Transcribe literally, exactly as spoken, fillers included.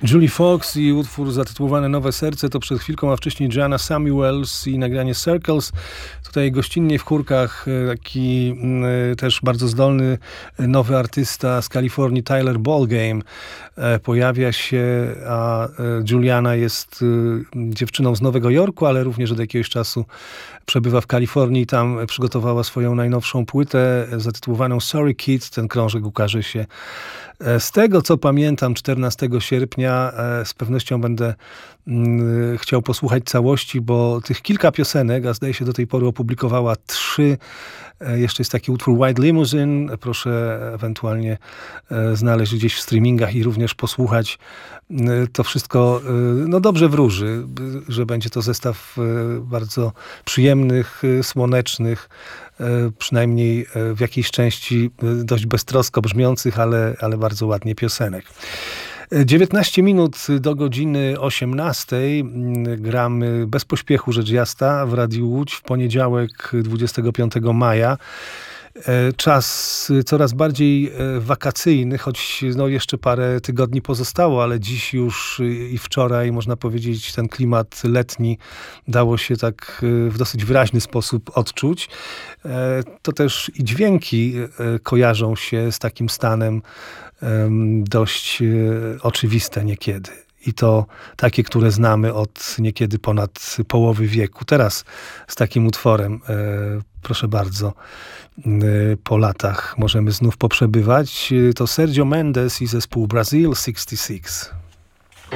Julie Fox i utwór zatytułowany Nowe Serce to przed chwilką, a wcześniej Joanna Samuels i nagranie Circles. Tutaj gościnnie w chórkach taki y, też bardzo zdolny nowy artysta z Kalifornii, Tyler Ballgame, y, pojawia się, a y, Juliana jest y, dziewczyną z Nowego Jorku, ale również od jakiegoś czasu przebywa w Kalifornii. Tam przygotowała swoją najnowszą płytę zatytułowaną Sorry Kid. Ten krążek ukaże się, z tego co pamiętam, czternastego sierpnia. Z pewnością będę mm, chciał posłuchać całości, bo tych kilka piosenek, a zdaje się do tej pory opublikowała trzy. Jeszcze jest taki utwór White Limousine. Proszę ewentualnie znaleźć gdzieś w streamingach i również posłuchać. To wszystko no dobrze wróży, że będzie to zestaw bardzo przyjemnych, słonecznych, przynajmniej w jakiejś części dość beztrosko brzmiących, ale, ale bardzo ładnie piosenek. dziewiętnaście minut do godziny osiemnastej. Gramy bez pośpiechu, rzecz jasna, w Radiu Łódź w poniedziałek dwudziestego piątego maja. Czas coraz bardziej wakacyjny, choć no jeszcze parę tygodni pozostało, ale dziś już i wczoraj, można powiedzieć, ten klimat letni dało się tak w dosyć wyraźny sposób odczuć. To też i dźwięki kojarzą się z takim stanem dość oczywiste niekiedy. I to takie, które znamy od niekiedy ponad połowy wieku. Teraz z takim utworem, proszę bardzo, po latach możemy znów poprzebywać. To Sergio Mendes i zespół Brazil sześćdziesiąt sześć.